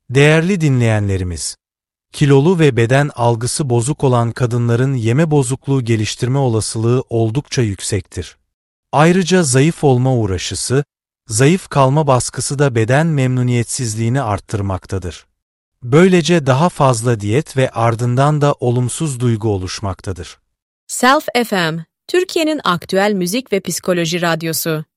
Değerli dinleyenlerimiz, kilolu ve beden algısı bozuk olan kadınların yeme bozukluğu geliştirme olasılığı oldukça yüksektir. Ayrıca zayıf olma uğraşısı, zayıf kalma baskısı da beden memnuniyetsizliğini arttırmaktadır. Böylece daha fazla diyet ve ardından da olumsuz duygu oluşmaktadır. Self FM, Türkiye'nin aktüel müzik ve psikoloji radyosu.